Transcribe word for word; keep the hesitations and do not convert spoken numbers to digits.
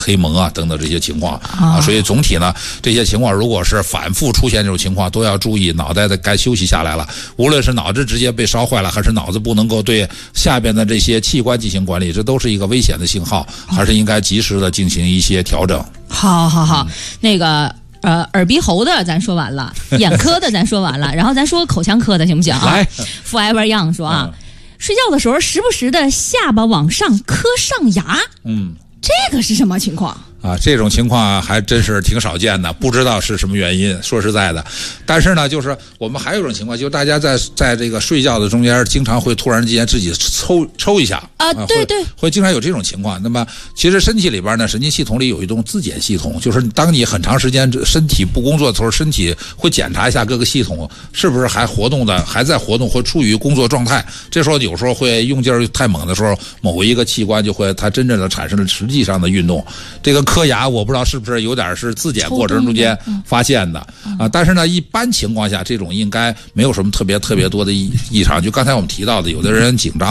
黑蒙啊等等这些情况啊，所以总体呢，这些情况如果是反复出现这种情况，都要注意脑袋的该休息下来了。无论是脑子直接被烧坏了，还是脑子不能够对下边的这些器官进行管理，这都是一个危险的信号，还是应该及时的进行一些调整。 好好好，嗯、那个。呃，耳鼻喉的咱说完了，眼科的咱说完了，然后咱说口腔科的行不行啊？ 来 ，Forever Young 说啊，嗯、睡觉的时候时不时的下巴往上磕上牙，嗯，这个是什么情况？ 啊，这种情况还真是挺少见的，不知道是什么原因。说实在的，但是呢，就是我们还有一种情况，就是大家在在这个睡觉的中间，经常会突然之间自己抽抽一下啊，对对， 会, 会经常有这种情况。那么，其实身体里边呢，神经系统里有一种自检系统，就是当你很长时间身体不工作的时候，身体会检查一下各个系统是不是还活动的，还在活动或处于工作状态。这时候有时候会用劲儿太猛的时候，某一个器官就会它真正的产生了实际上的运动。这个磕牙我不知道是不是有点是自检过程中间发现的啊，但是呢，一般情况下这种应该没有什么特别特别多的异异常。就刚才我们提到的，有的人紧张。